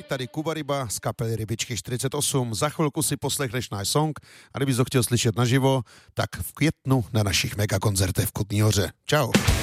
tady Kuba Ryba z kapely Rybičky 48. Za chvilku si poslechneš náš song a kdybys ho chtěl slyšet naživo, tak v květnu na našich megakoncertech v Kutní Hoře. Čau.